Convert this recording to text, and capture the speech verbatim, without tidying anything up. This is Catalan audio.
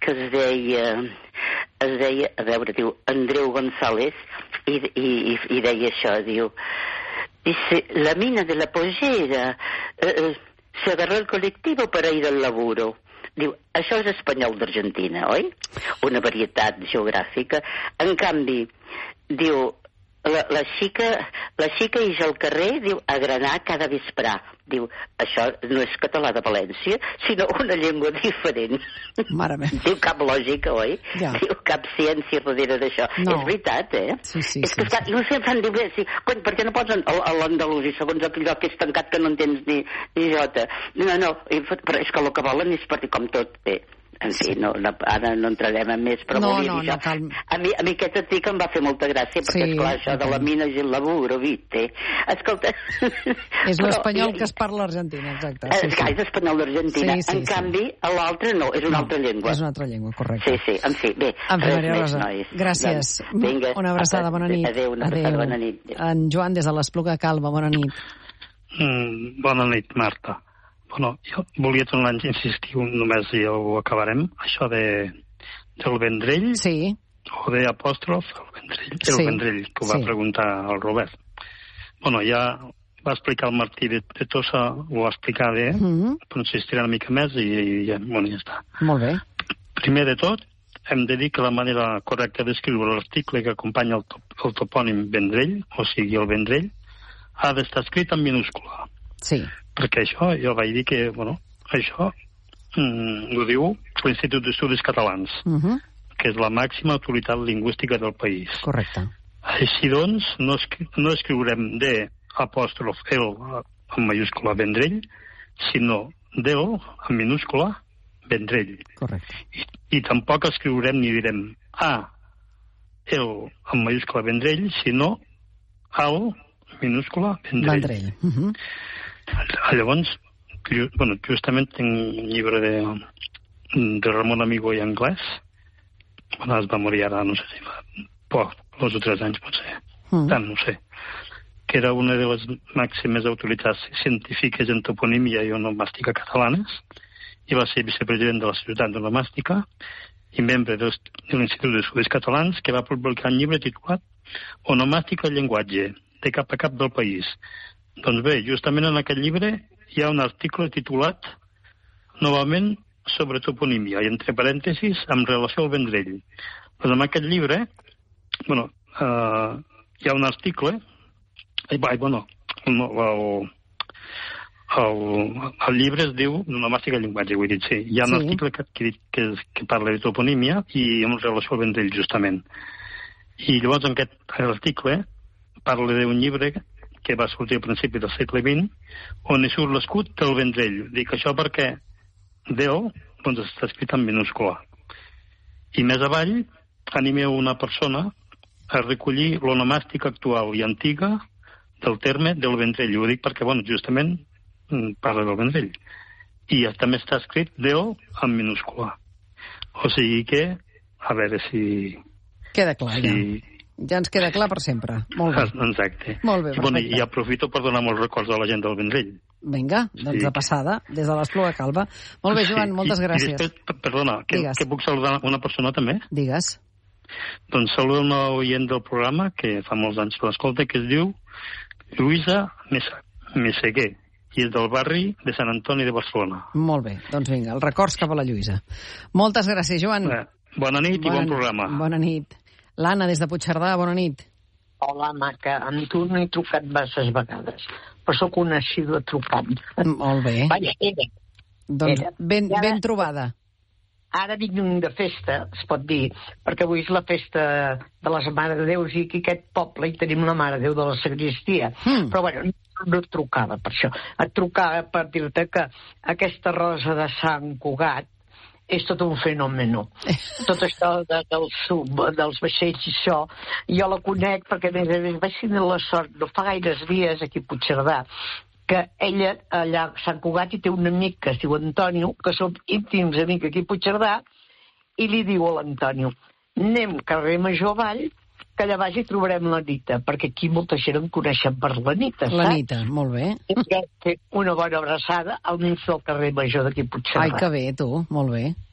que es deia, es deia, a veure, diu, Andreu González, i, i, i deia això, diu, dice, la mina de la Pollera eh, se agarró el colectivo para ir al laburo. Diu, això és espanyol d'Argentina, oi? Una varietat geogràfica. En canvi, diu, la, la xica la xica ix al carrer, diu, a granar cada vesprà. Diu, això no és català de València, sinó una llengua diferent. Mare meva. Diu, cap lògica, oi? Ja. Diu, cap ciència darrere d'això. No. És veritat, eh? Sí, sí, és que, sí, clar, sí. no sé, fan dir, sí, cony, per què no posen l'andalusí, segons aquell lloc que és tancat que no entens ni, ni jota? No, no, però és que el que volen és per dir com tot bé. En fi, no, no, ara no entrarem en més, però no, volia no, dir això. No, cal... a, mi, a mi aquest article em va fer molta gràcia, perquè, sí, esclar, això de la mina i el laburo, viste? Escolta... És l'espanyol que es parla a Argentina, exacte. Sí, sí. És espanyol d'Argentina. Sí, sí, en sí. canvi, l'altre no, és una no, altra llengua. És una altra llengua, correcte. Sí, sí, en fi, bé. En fi, Maria més, Rosa, nois. gràcies. Doncs, vinga, una abraçada, bona nit. Adéu, una abraçada, bona nit. En Joan, des de l'Espluga Calba, bona nit. Mm, bona nit, Marta. Bueno, jo volia tornar a insistir només i ho acabarem, això de, del Vendrell, sí. o de apòstrof, el Vendrell, el sí. Vendrell, que ho va sí. preguntar el Robert. Bueno, ja va explicar el Martí de, de Tossa, ho va explicar bé, mm -hmm. però insistiré una mica més i, i ja, bueno, ja està. Molt bé. Primer de tot, hem de dir que la manera correcta d'escriure l'article que acompanya el, top, el topònim Vendrell, o sigui, el Vendrell, ha d'estar escrit en minúscula. Sí. Perquè això, jo vaig dir que, bueno, això mm, ho diu l'Institut d'Estudis Catalans, uh -huh. que és la màxima autoritat lingüística del país. Correcte. Així doncs, no, escri no escriurem de apòstrof el en majúscula Vendrell, sinó del en minúscula Vendrell. Correcte. I, i tampoc escriurem ni direm a el en majúscula Vendrell, sinó al minúscula Vendrell. Vendrell. Uh -huh. Llavors, ju bueno, justament tinc un llibre de, de Ramon Amigo i anglès. Bueno, es va morir ara, no sé si fa poc, dos o tres anys, potser. Mm. Tant, no sé. Que era una de les màximes autoritats científiques en toponímia i onomàstica catalanes, i va ser vicepresident de la Societat d'Onomàstica i membre de l'Institut d'Estudis Catalans, que va publicar un llibre titulat Onomàstica i llenguatge, de cap a cap del país. Doncs bé, justament en aquest llibre hi ha un article titulat novament sobre toponímia, i entre parèntesis, amb relació al Vendrell. Doncs en aquest llibre, bueno, eh, hi ha un article, i, bueno, el, el, el, el llibre es diu Onomàstica i llenguatge, ho he dit, sí. Hi ha un sí. article que, que, que, que parla de toponímia i en relació al Vendrell, justament. I llavors en aquest article parla d'un llibre que va sortir al principi del segle vint, on hi surt l'escut del Vendrell. Dic això perquè Déu, doncs, està escrit en minúscula. I més avall, animeu una persona a recollir l'onomàstica actual i antiga del terme del Vendrell. Ho dic perquè, bueno, justament parla del Vendrell. I també està escrit Déu en minúscula. O sigui que, a veure si... Queda clar, si... ja. Ja ens queda clar per sempre. Molt bé. Exacte. Molt bé, I, bueno, i aprofito per donar molts records a la gent del Vendrell. Vinga, doncs sí. De passada, des de l'Espluga Calba. Molt bé, Joan, sí. moltes I, gràcies. I després, perdona, que, que puc saludar una persona també? Digues. Doncs saludo una oient del programa, que fa molts anys que l'escolta, que es diu Lluïsa Meseguer, i és del barri de Sant Antoni de Barcelona. Molt bé, doncs vinga, els records cap a la Lluïsa. Moltes gràcies, Joan. Bé, bona nit bona, i bon programa. Bona nit. L'Anna, des de Puigcerdà, bona nit. Hola, maca. Amb tu no he trucat bases vegades, però sóc una assídua trucant. Molt bé. Vaja, era. Doncs era. Ben, ara, ben trobada. Ara vinc de festa, es pot dir, perquè avui és la festa de les Mare de Déu, i aquí a aquest poble hi tenim la Mare de Déu de la Sagristia. Mm. Però, bueno, no et trucava per això. Et trucava per dir-te que aquesta rosa de Sant Cugat és tot un fenomen. Tot això de, del sub, dels vaixells i això, jo la conec perquè a més a més vaig tenir la sort, no fa gaires dies aquí a Puigcerdà, que ella allà a Sant Cugat hi té un amic que es diu Antonio, que som íntims amics aquí a Puigcerdà, i li diu a l'Antonio, anem carrer Major avall, que allà baix hi trobarem la Nita, perquè aquí molta gent em coneixen per la Nita, saps? La Nita, molt bé. I que fer una bona abraçada al mig del carrer Major d'aquí a Puigcerdà. Ai, que bé, tu, molt bé.